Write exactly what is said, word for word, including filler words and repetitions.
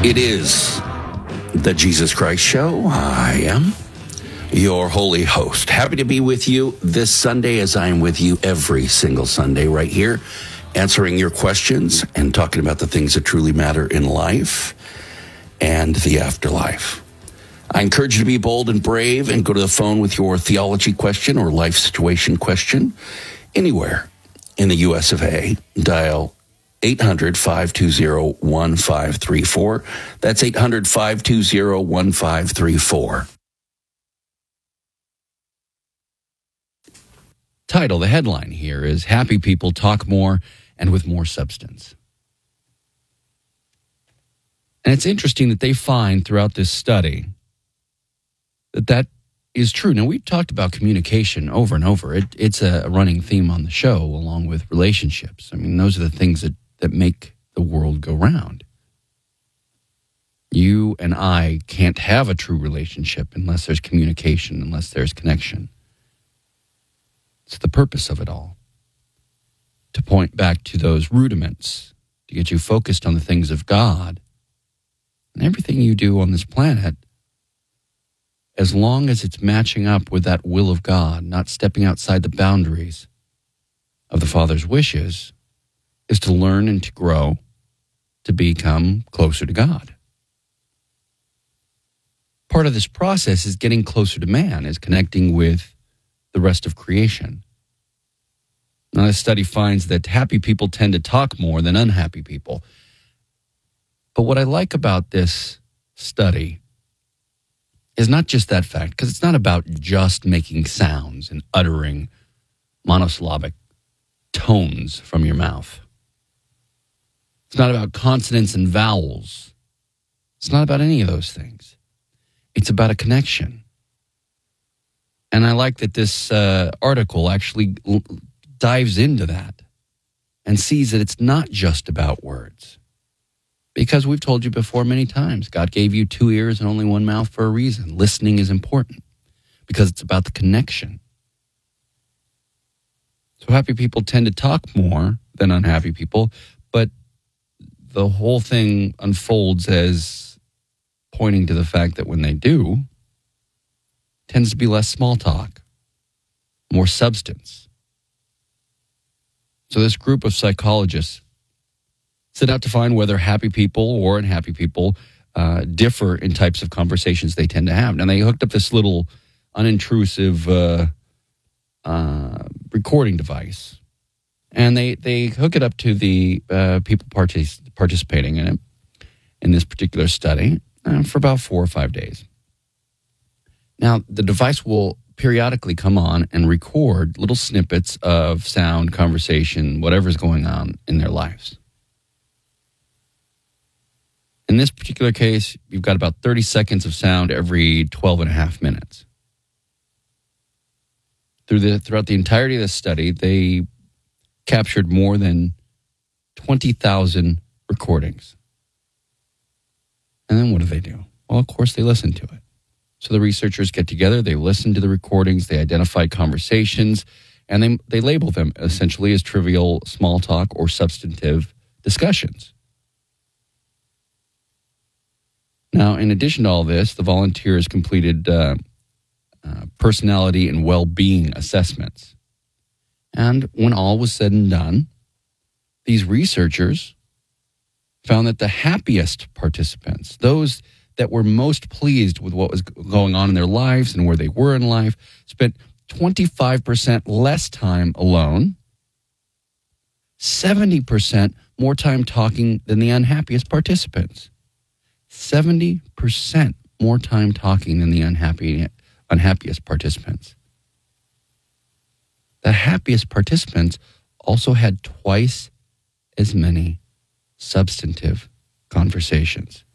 It is the Jesus Christ Show. I am your holy host. Happy to be with you this Sunday, as I am with you every single Sunday right here, answering your questions and talking about the things that truly matter in life and the afterlife. I encourage you to be bold and brave and go to the phone with your theology question or life situation question anywhere in the U S of A. Dial eight hundred, five two zero, one five three four. That's eight hundred, five two zero, one five three four. Title, the headline here is Happy People Talk More and with More Substance. And it's interesting that they find throughout this study that that is true. Now, we've talked about communication over and over. It, it's a running theme on the show, along with relationships. I mean, those are the things that, that make the world go round. You and I can't have a true relationship unless there's communication, unless there's connection. It's the purpose of it all. To point back to those rudiments, to get you focused on the things of God. And everything you do on this planet, as long as it's matching up with that will of God, not stepping outside the boundaries of the Father's wishes, is to learn and to grow, to become closer to God. Part of this process is getting closer to man, is connecting with the rest of creation. Now, this study finds that happy people tend to talk more than unhappy people. But what I like about this study is not just that fact, because it's not about just making sounds and uttering monosyllabic tones from your mouth. It's not about consonants and vowels. It's not about any of those things. It's about a connection. And I like that this uh, article actually l- dives into that and sees that it's not just about words. Because we've told you before many times, God gave you two ears and only one mouth for a reason. Listening is important because it's about the connection. So happy people tend to talk more than unhappy people, but the whole thing unfolds as pointing to the fact that when they do, tends to be less small talk, more substance. So this group of psychologists set out to find whether happy people or unhappy people uh, differ in types of conversations they tend to have. Now, they hooked up this little unintrusive uh, uh, recording device, and they, they hook it up to the uh, people partic- participating in it, in this particular study, uh, for about four or five days. Now, the device will periodically come on and record little snippets of sound, conversation, whatever's going on in their lives. In this particular case, you've got about thirty seconds of sound every twelve and a half minutes. Through the, throughout the entirety of this study, they captured more than twenty thousand recordings. And then what do they do? Well, of course, they listen to it. So the researchers get together, they listen to the recordings, they identify conversations, and they, they label them essentially as trivial small talk or substantive discussions. Now, in addition to all this, the volunteers completed uh, uh, personality and well-being assessments. And when all was said and done, these researchers found that the happiest participants, those that were most pleased with what was going on in their lives and where they were in life, spent twenty-five percent less time alone, seventy percent more time talking than the unhappiest participants. seventy percent more time talking than the unhappy, unhappiest participants. The happiest participants also had twice as many substantive conversations.